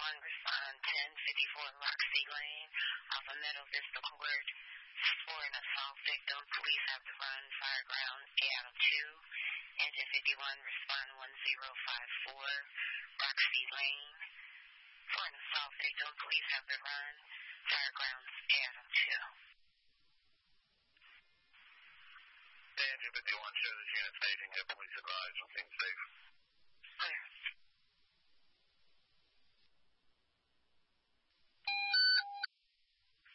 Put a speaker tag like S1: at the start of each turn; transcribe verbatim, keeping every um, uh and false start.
S1: fifty-one, respond ten fifty-four Roxy Lane, off of Meadow Vista Court. For an assault victim, police have to run Fireground eight out of two. Engine fifty-one, respond one zero five four Roxy Lane. For an assault victim, police have to run Fireground eight out of two.
S2: Engine fifty-one, show this unit staging. Have police advise on scene safe.